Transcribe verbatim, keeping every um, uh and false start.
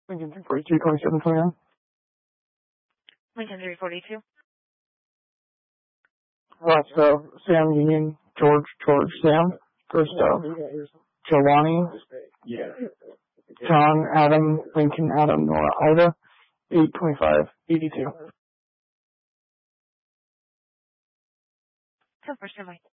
Lincoln three forty-two, twenty-seven, twenty-nine. Lincoln three forty-two. Roscoe, Sam, Union, George, George, Sam, Gustav, Giovanni, John, Adam, Lincoln, Adam, Nora, Ida, eight twenty-five, eighty-two. ten percent.